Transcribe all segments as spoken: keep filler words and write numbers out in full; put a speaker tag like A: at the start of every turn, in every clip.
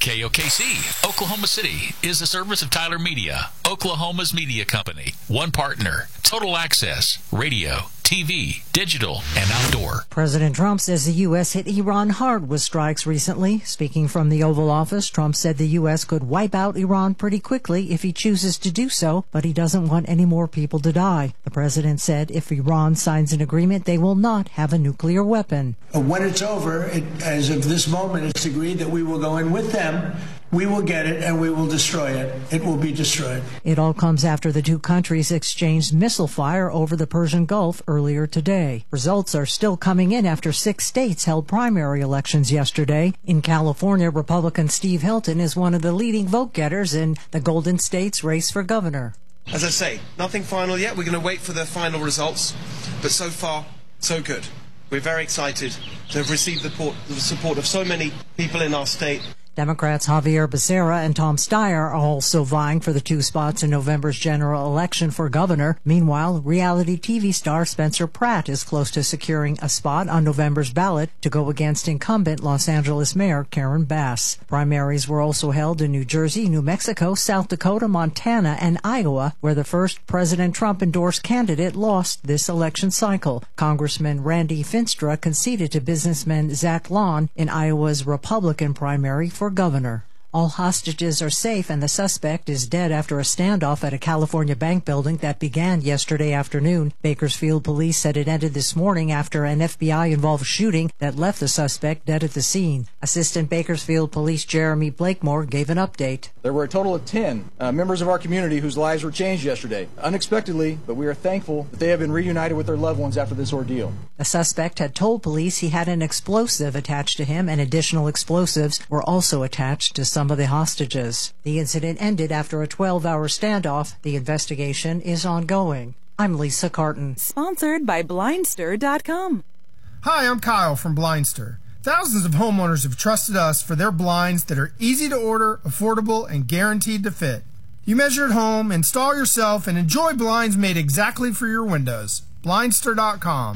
A: K O K C, Oklahoma City, is the service of Tyler Media, Oklahoma's media company. One partner, total access, radio, T V, digital, and outdoor.
B: President Trump says the U S hit Iran hard with strikes recently. Speaking from the Oval Office, Trump said the U S could wipe out Iran pretty quickly if he chooses to do so, but he doesn't want any more people to die. The president said if Iran signs an agreement, they will not have a nuclear weapon.
C: When it's over, it, as of this moment, it's agreed that we will go in with them. We will get it and we will destroy it. It will be destroyed.
B: It all comes after the two countries exchanged missile fire over the Persian Gulf earlier today. Results are still coming in after six states held primary elections yesterday. In California, Republican Steve Hilton is one of the leading vote-getters in the Golden State's race for governor.
D: As I say, nothing final yet. We're going to wait for the final results. But so far, so good. We're very excited to have received the support of so many people in our state.
B: Democrats Javier Becerra and Tom Steyer are also vying for the two spots in November's general election for governor. Meanwhile, reality T V star Spencer Pratt is close to securing a spot on November's ballot to go against incumbent Los Angeles Mayor Karen Bass. Primaries were also held in New Jersey, New Mexico, South Dakota, Montana, and Iowa, where the first President Trump-endorsed candidate lost this election cycle. Congressman Randy Finstra conceded to businessman Zach Lawn in Iowa's Republican primary for for governor. All hostages are safe and the suspect is dead after a standoff at a California bank building that began yesterday afternoon. Bakersfield police said it ended this morning after an F B I-involved shooting that left the suspect dead at the scene. Assistant Bakersfield Police Jeremy Blakemore gave an update.
E: There were a total of ten uh, members of our community whose lives were changed yesterday, unexpectedly, but we are thankful that they have been reunited with their loved ones after this ordeal.
B: The suspect had told police he had an explosive attached to him, and additional explosives were also attached to some of the hostages. The incident ended after a twelve-hour standoff. The investigation is ongoing. I'm Lisa Carton.
F: Sponsored by Blindster dot com.
G: Hi, I'm Kyle from Blindster. Thousands of homeowners have trusted us for their blinds that are easy to order, affordable, and guaranteed to fit. You measure at home, install yourself, and enjoy blinds made exactly for your windows. Blindster dot com.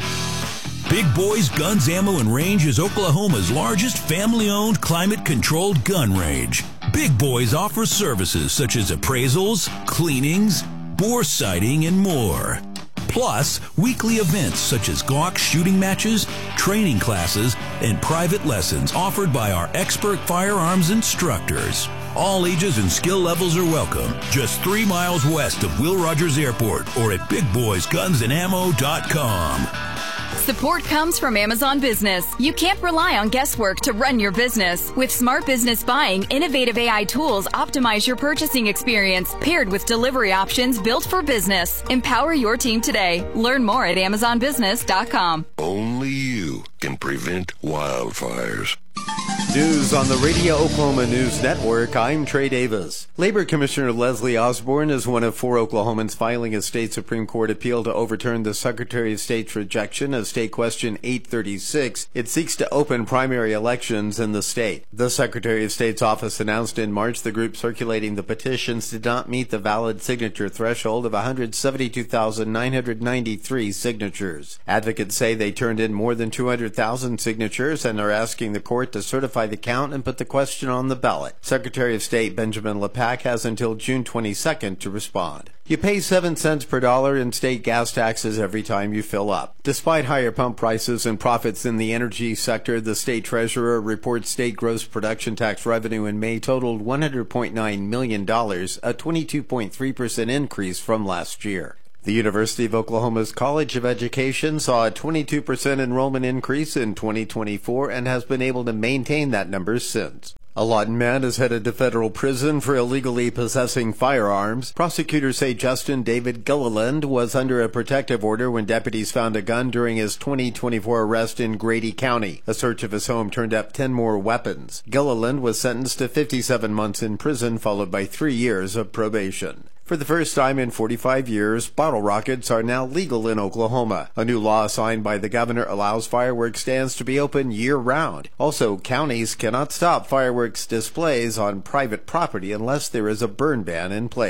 H: Big Boys Guns, Ammo, and Range is Oklahoma's largest family-owned, climate-controlled gun range. Big Boys offers services such as appraisals, cleanings, bore sighting, and more. Plus, weekly events such as Glock shooting matches, training classes, and private lessons offered by our expert firearms instructors. All ages and skill levels are welcome. Just three miles west of Will Rogers Airport or at big boys guns and ammo dot com.
I: Support comes from Amazon Business. You can't rely on guesswork to run your business. With smart business buying, innovative A I tools optimize your purchasing experience, paired with delivery options built for business. Empower your team today. Learn more at amazon business dot com.
J: Only you can prevent wildfires.
K: News on the Radio Oklahoma News Network. I'm Trey Davis. Labor Commissioner Leslie Osborne is one of four Oklahomans filing a state Supreme Court appeal to overturn the Secretary of State's rejection of State Question eight thirty-six. It seeks to open primary elections in the state. The Secretary of State's office announced in March the group circulating the petitions did not meet the valid signature threshold of one hundred seventy-two thousand nine hundred ninety-three signatures. Advocates say they turned in more than two hundred thousand signatures and are asking the court to certify the count and put the question on the ballot. Secretary of State Benjamin LePac has until June twenty-second to respond. You pay seven cents per dollar in state gas taxes every time you fill up. Despite higher pump prices and profits in the energy sector, the state treasurer reports state gross production tax revenue in May totaled one hundred point nine million dollars, a twenty-two point three percent increase from last year. The University of Oklahoma's College of Education saw a twenty-two percent enrollment increase in twenty twenty-four and has been able to maintain that number since. A Lawton man is headed to federal prison for illegally possessing firearms. Prosecutors say Justin David Gilliland was under a protective order when deputies found a gun during his twenty twenty-four arrest in Grady County. A search of his home turned up ten more weapons. Gilliland was sentenced to fifty-seven months in prison, followed by three years of probation. For the first time in forty-five years, bottle rockets are now legal in Oklahoma. A new law signed by the governor allows fireworks stands to be open year-round. Also, counties cannot stop fireworks displays on private property unless there is a burn ban in place.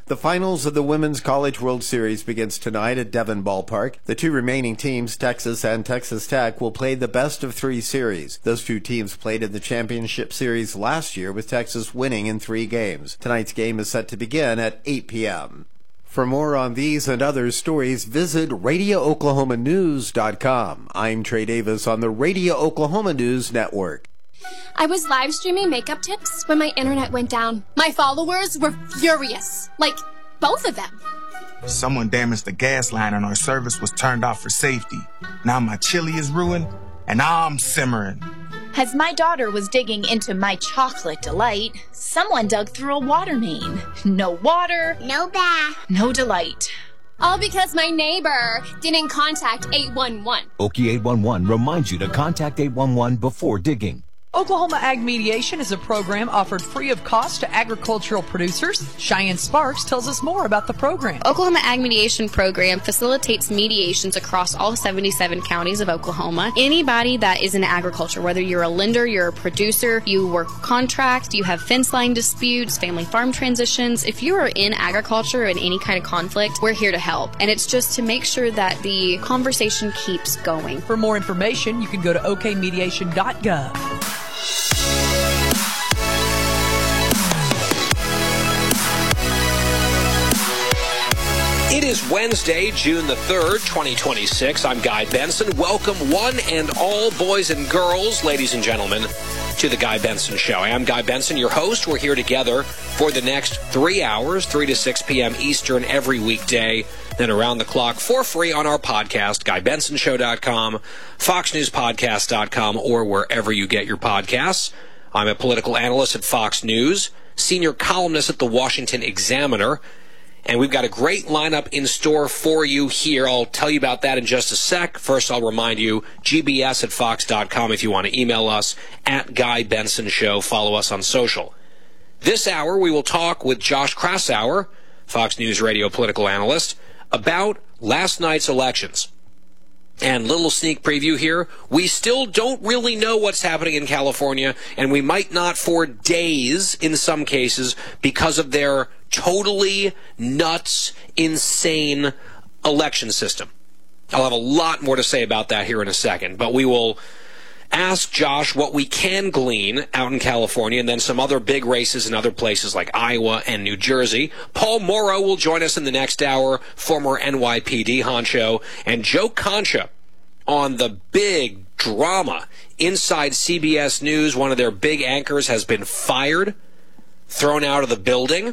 K: The finals of the Women's College World Series begins tonight at Devon Ballpark. The two remaining teams, Texas and Texas Tech, will play the best of three series. Those two teams played in the championship series last year, with Texas winning in three games. Tonight's game is set to begin at eight p.m. For more on these and other stories, visit radio oklahoma news dot com. I'm Trey Davis on the Radio Oklahoma News Network.
L: I was live streaming makeup tips when my internet went down. My followers were furious. Like, both of them.
M: Someone damaged the gas line and our service was turned off for safety. Now my chili is ruined and I'm simmering.
N: As my daughter was digging into my chocolate delight, someone dug through a water main. No water.
L: No bath.
N: No delight.
L: All because my neighbor didn't contact eight one one.
O: Okie eight one one reminds you to contact eight one one before digging.
P: Oklahoma Ag Mediation is a program offered free of cost to agricultural producers. Cheyenne Sparks tells us more about the program.
Q: Oklahoma Ag Mediation Program facilitates mediations across all seventy-seven counties of Oklahoma. Anybody that is in agriculture, whether you're a lender, you're a producer, you work contract, you have fence line disputes, family farm transitions, if you are in agriculture in any kind of conflict, we're here to help. And it's just to make sure that the conversation keeps going.
P: For more information, you can go to o k mediation dot gov.
R: It is Wednesday, June the third, twenty twenty-six. I'm Guy Benson. Welcome one and all boys and girls, ladies and gentlemen, to the Guy Benson Show. I am Guy Benson, your host. We're here together for the next three hours, three to six p.m. Eastern every weekday, then around the clock for free on our podcast, guy benson show dot com, fox news podcast dot com, or wherever you get your podcasts. I'm a political analyst at Fox News, senior columnist at the Washington Examiner, and we've got a great lineup in store for you here. I'll tell you about that in just a sec. First, I'll remind you, G B S at fox dot com if you want to email us, at Guy Benson Show. Follow us on social. This hour, we will talk with Josh Kraushaar, Fox News radio political analyst, about last night's elections. And little sneak preview here, we still don't really know what's happening in California, and we might not for days in some cases because of their totally nuts, insane election system. I'll have a lot more to say about that here in a second, but we will ask Josh what we can glean out in California and then some other big races in other places like Iowa and New Jersey. Paul Morrow will join us in the next hour, former N Y P D honcho, and Joe Concha on the big drama inside C B S News. One of their big anchors has been fired, thrown out of the building.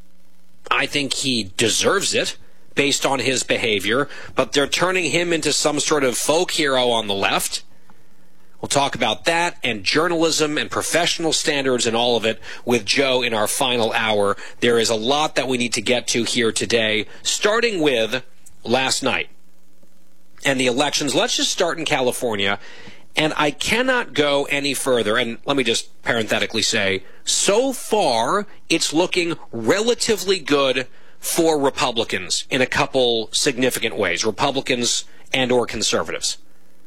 R: I think he deserves it based on his behavior, but they're turning him into some sort of folk hero on the left. We'll talk about that and journalism and professional standards and all of it with Joe in our final hour. There is a lot that we need to get to here today, starting with last night and the elections. Let's just start in California, and I cannot go any further. And let me just parenthetically say, so far, it's looking relatively good for Republicans in a couple significant ways, Republicans and or conservatives.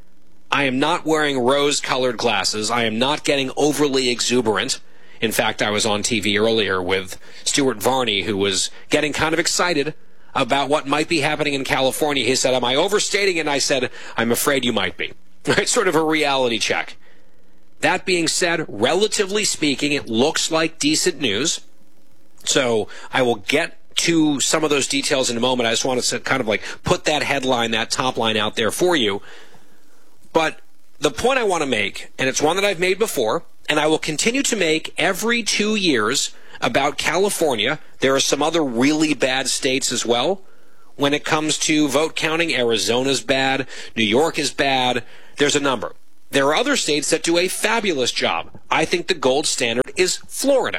R: I am not wearing rose-colored glasses. I am not getting overly exuberant. In fact, I was on T V earlier with Stuart Varney, who was getting kind of excited about what might be happening in California. He said, am I overstating it? And I said, I'm afraid you might be. It's sort of a reality check. That being said, relatively speaking, it looks like decent news. So I will get to some of those details in a moment. I just want to kind of like put that headline, that top line out there for you. But the point I want to make, and it's one that I've made before, and I will continue to make every two years about California. There are some other really bad states as well. When it comes to vote counting, Arizona's bad, New York is bad. There's a number. There are other states that do a fabulous job. I think the gold standard is Florida,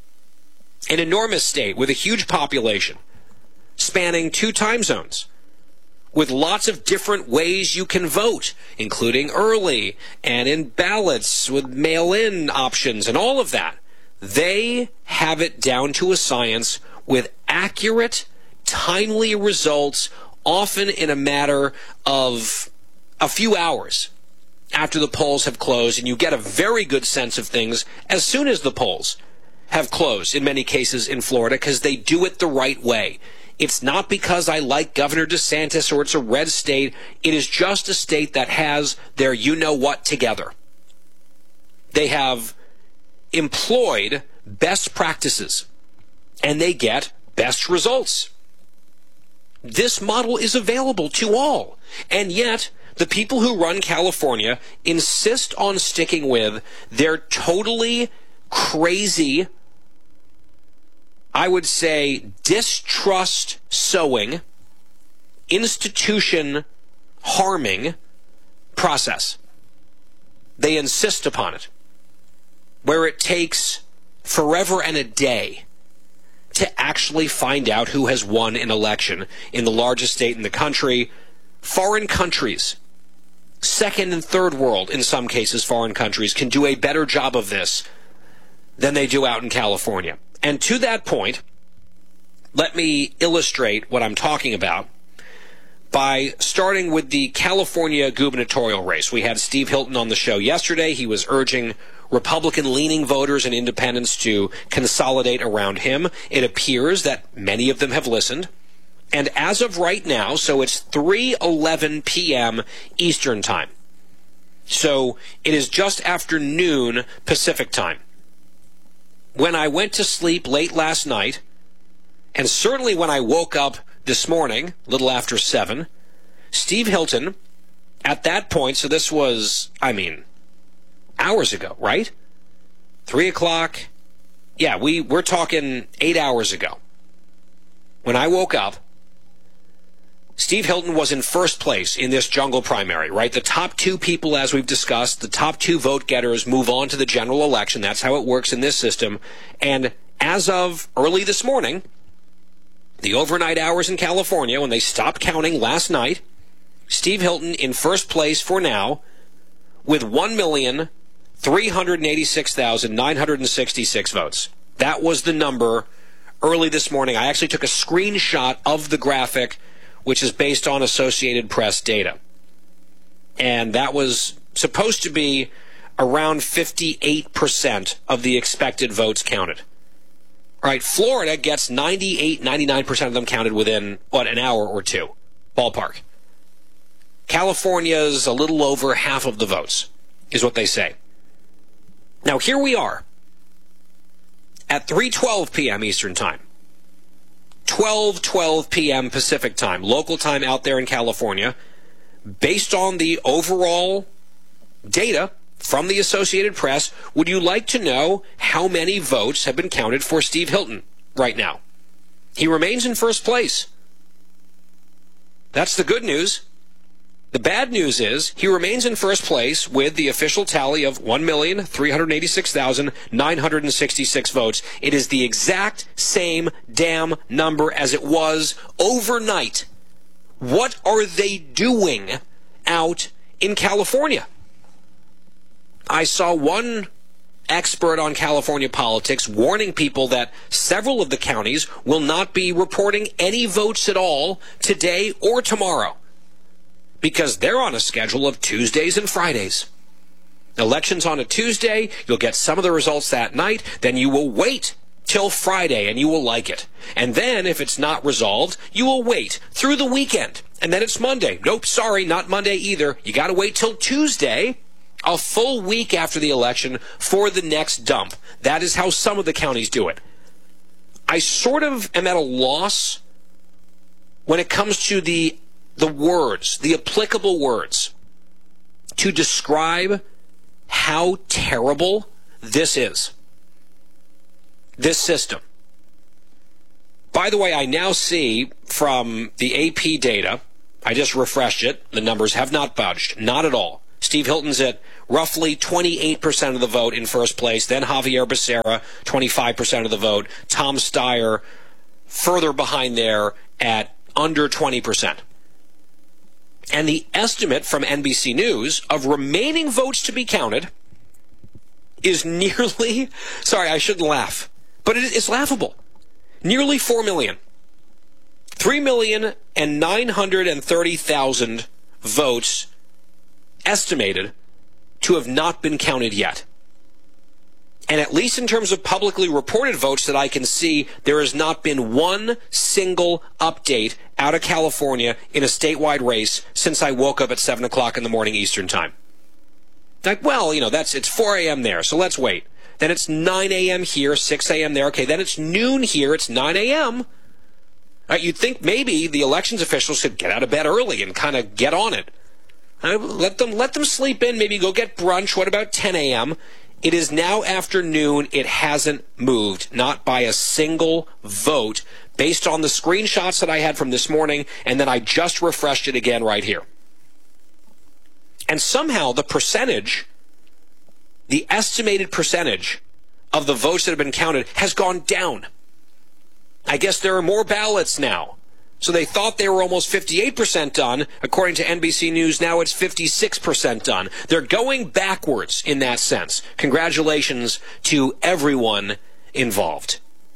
R: an enormous state with a huge population, spanning two time zones, with lots of different ways you can vote, including early and in ballots with mail-in options and all of that. They have it down to a science with accurate, timely results, often in a matter of a few hours after the polls have closed, and you get a very good sense of things as soon as the polls have closed in many cases in Florida because they do it the right way. It's not because I like Governor DeSantis or it's a red state. It is just a state that has their you-know-what together. They have employed best practices, and they get best results. This model is available to all, and yet the people who run California insist on sticking with their totally crazy, I would say, distrust sowing, institution harming process. They insist upon it, where it takes forever and a day to actually find out who has won an election in the largest state in the country. Foreign countries, second and third world, in some cases, foreign countries, can do a better job of this than they do out in California. And to that point, let me illustrate what I'm talking about by starting with the California gubernatorial race. We had Steve Hilton on the show yesterday. He was urging Republican-leaning voters and independents to consolidate around him. It appears that many of them have listened. And as of right now, so it's three eleven p.m. Eastern Time. So it is just after noon Pacific Time. When I went to sleep late last night, and certainly when I woke up this morning, a little after seven, Steve Hilton, at that point, so this was, I mean, hours ago, right? Three o'clock. Yeah, we, we're talking eight hours ago. When I woke up, Steve Hilton was in first place in this jungle primary, right? The top two people, as we've discussed, the top two vote getters move on to the general election. That's how it works in this system. And as of early this morning, the overnight hours in California, when they stopped counting last night, Steve Hilton in first place for now with one million three hundred eighty-six thousand nine hundred sixty-six votes. That was the number early this morning. I actually took a screenshot of the graphic, which is based on Associated Press data. And that was supposed to be around fifty-eight percent of the expected votes counted. All right, Florida gets ninety-eight, ninety-nine percent of them counted within, what, an hour or two, ballpark. California's a little over half of the votes, is what they say. Now, here we are at three twelve p.m. Eastern Time. twelve twelve p.m. Pacific Time, local time out there in California, based on the overall data from the Associated Press. Would you like to know how many votes have been counted for Steve Hilton right now? He remains in first place. That's the good news. The bad news is he remains in first place with the official tally of one million three hundred eighty-six thousand nine hundred sixty-six votes. It is the exact same damn number as it was overnight. What are they doing out in California? I saw one expert on California politics warning people that several of the counties will not be reporting any votes at all today or tomorrow, because they're on a schedule of Tuesdays and Fridays. Elections on a Tuesday, you'll get some of the results that night, then you will wait till Friday and you will like it. And then, if it's not resolved, you will wait through the weekend. And then it's Monday. Nope, sorry, not Monday either. You got to wait till Tuesday, a full week after the election, for the next dump. That is how some of the counties do it. I sort of am at a loss when it comes to the the words, the applicable words, to describe how terrible this is. This system. By the way, I now see from the A P data, I just refreshed it, the numbers have not budged, not at all. Steve Hilton's at roughly twenty-eight percent of the vote in first place, then Javier Becerra, twenty-five percent of the vote, Tom Steyer further behind there at under twenty percent. And the estimate from N B C News of remaining votes to be counted is nearly, sorry, I shouldn't laugh, but it, it's laughable, nearly four million. three million nine hundred thirty thousand votes estimated to have not been counted yet. And at least in terms of publicly reported votes that I can see, there has not been one single update out of California in a statewide race since I woke up at seven o'clock in the morning Eastern time. Like, well, you know, that's it's four a.m. there, so let's wait. Then it's nine a.m. here, six a.m. there. Okay, then it's noon here, it's nine a.m. Right, you'd think maybe the elections officials should get out of bed early and kind of get on it. Right, let them let them sleep in, maybe go get brunch. What about ten a.m.? It is now afternoon. It hasn't moved, not by a single vote, based on the screenshots that I had from this morning, and then I just refreshed it again right here. And somehow the percentage, the estimated percentage of the votes that have been counted has gone down. I guess there are more ballots now. So they thought they were almost fifty-eight percent done. According to N B C News, now it's fifty-six percent done. They're going backwards in that sense. Congratulations to everyone involved.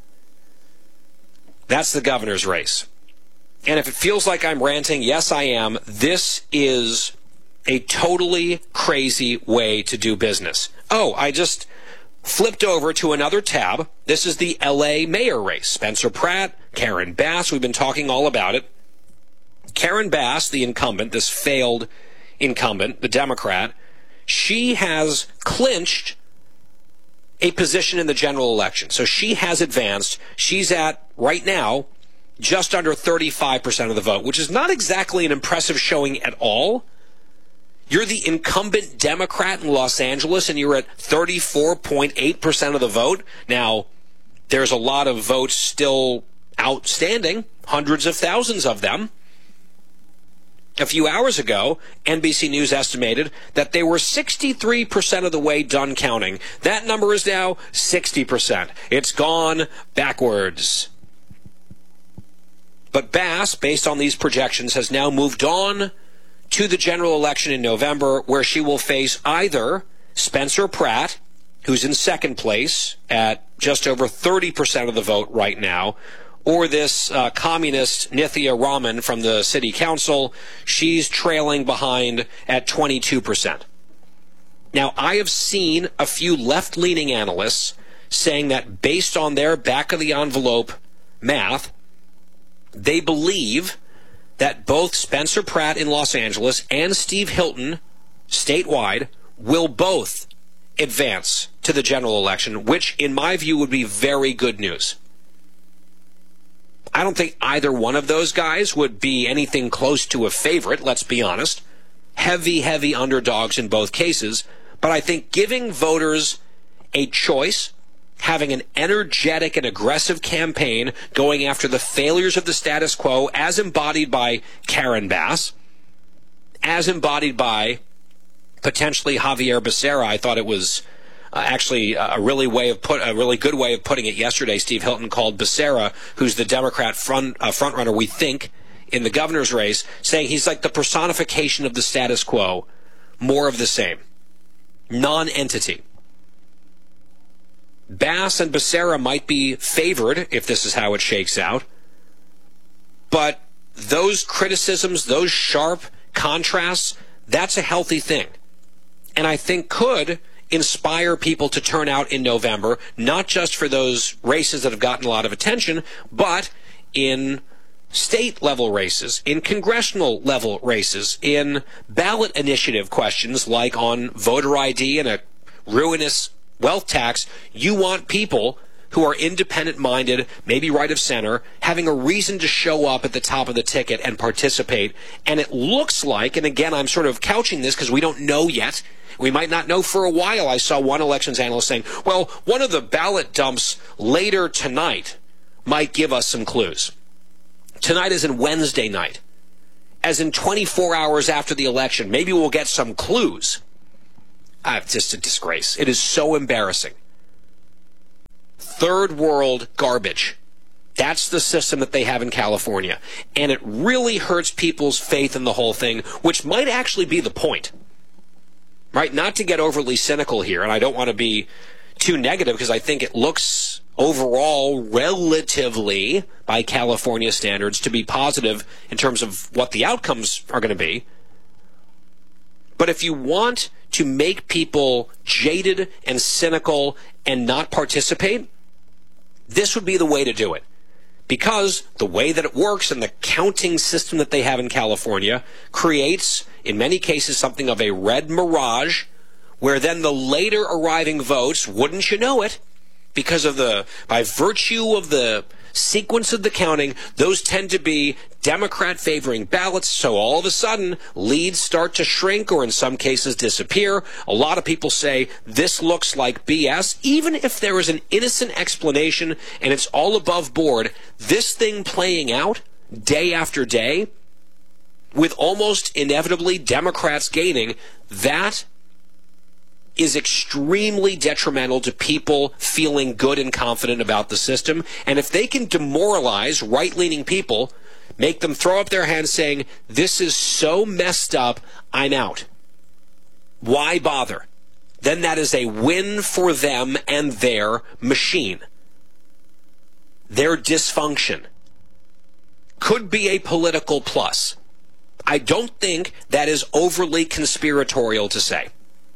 R: That's the governor's race. And if it feels like I'm ranting, yes, I am. This is a totally crazy way to do business. Oh, I just flipped over to another tab. This is the L A mayor race. Spencer Pratt, Karen Bass, we've been talking all about it. Karen Bass, the incumbent, this failed incumbent, the Democrat, she has clinched a position in the general election. So she has advanced. She's at, right now, just under thirty-five percent of the vote, which is not exactly an impressive showing at all. You're the incumbent Democrat in Los Angeles, and you're at thirty-four point eight percent of the vote. Now, there's a lot of votes still outstanding, hundreds of thousands of them. A few hours ago, N B C News estimated that they were sixty-three percent of the way done counting. That number is now sixty percent. It's gone backwards. But Bass, based on these projections, has now moved on to the general election in November, where she will face either Spencer Pratt, who's in second place at just over thirty percent of the vote right now, or this uh, communist Nithya Raman from the city council. She's trailing behind at twenty-two percent. Now, I have seen a few left-leaning analysts saying that based on their back-of-the-envelope math, they believe that both Spencer Pratt in Los Angeles and Steve Hilton statewide will both advance to the general election, which in my view would be very good news. I don't think either one of those guys would be anything close to a favorite, let's be honest. Heavy, heavy underdogs in both cases. But I think giving voters a choice, having an energetic and aggressive campaign going after the failures of the status quo as embodied by Karen Bass, as embodied by potentially Javier Becerra. I thought it was uh, actually a really way of put a really good way of putting it yesterday. Steve Hilton called Becerra, who's the Democrat front uh, front runner, we think, in the governor's race, saying he's like the personification of the status quo, more of the same, non-entity. Bass and Becerra might be favored if this is how it shakes out. But those criticisms, those sharp contrasts, that's a healthy thing. And I think could inspire people to turn out in November, not just for those races that have gotten a lot of attention, but in state-level races, in congressional-level races, in ballot initiative questions like on voter I D and a ruinous wealth tax. You want people who are independent-minded, maybe right of center, having a reason to show up at the top of the ticket and participate. And it looks like, and again, I'm sort of couching this because we don't know yet. We might not know for a while. I saw one elections analyst saying, well, one of the ballot dumps later tonight might give us some clues. Tonight is in Wednesday night. As in twenty-four hours after the election, maybe we'll get some clues. Uh, just a disgrace. It is so embarrassing. Third world garbage. That's the system that they have in California. And it really hurts people's faith in the whole thing, which might actually be the point. Right? Not to get overly cynical here, and I don't want to be too negative because I think it looks overall relatively, by California standards, to be positive in terms of what the outcomes are going to be. But if you want to make people jaded and cynical and not participate, this would be the way to do it. Because the way that it works and the counting system that they have in California creates, in many cases, something of a red mirage, where then the later arriving votes, wouldn't you know it, because of the, by virtue of the sequence of the counting, those tend to be Democrat favoring ballots, so all of a sudden leads start to shrink or in some cases disappear. A lot of people say this looks like B S. Even if there is an innocent explanation and it's all above board, this thing playing out day after day with almost inevitably Democrats gaining, that is extremely detrimental to people feeling good and confident about the system. And if they can demoralize right-leaning people, make them throw up their hands saying, this is so messed up, I'm out, why bother? Then that is a win for them and their machine. Their dysfunction could be a political plus. I don't think that is overly conspiratorial to say.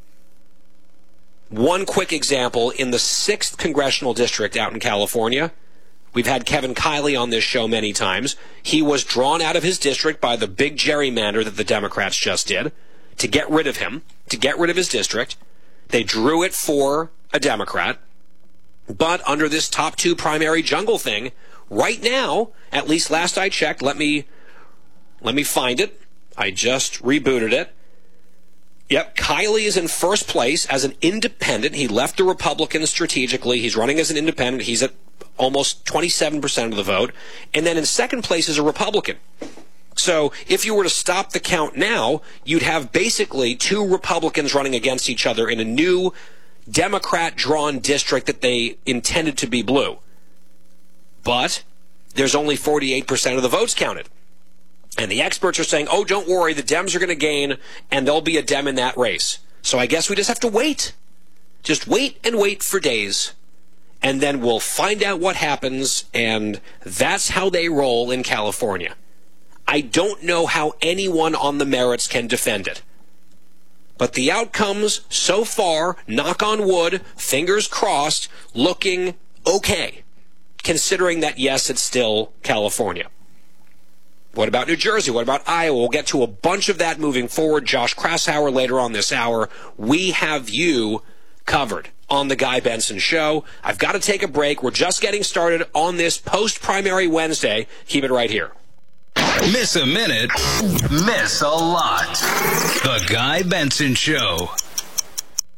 R: One quick example, in the sixth Congressional District out in California, we've had Kevin Kiley on this show many times. He was drawn out of his district by the big gerrymander that the Democrats just did to get rid of him, to get rid of his district. They drew it for a Democrat. But under this top two primary jungle thing, right now, at least last I checked, let me, let me find it. I just rebooted it. Yep, Kiley is in first place as an independent. He left the Republicans strategically. He's running as an independent. He's at almost twenty-seven percent of the vote. And then in second place is a Republican. So if you were to stop the count now, you'd have basically two Republicans running against each other in a new Democrat-drawn district that they intended to be blue. But there's only forty-eight percent of the votes counted. And the experts are saying, oh, don't worry, the Dems are going to gain, and there'll be a Dem in that race. So I guess we just have to wait. Just wait and wait for days. And then we'll find out what happens, and that's how they roll in California. I don't know how anyone on the merits can defend it. But the outcomes so far, knock on wood, fingers crossed, looking okay, considering that, yes, it's still California. What about New Jersey? What about Iowa? We'll get to a bunch of that moving forward. Josh Krasauer later on this hour. We have you covered on the Guy Benson Show. I've got to take a break. We're just getting started on this post-primary Wednesday. Keep it right here.
H: Miss a minute, miss a lot. The Guy Benson Show.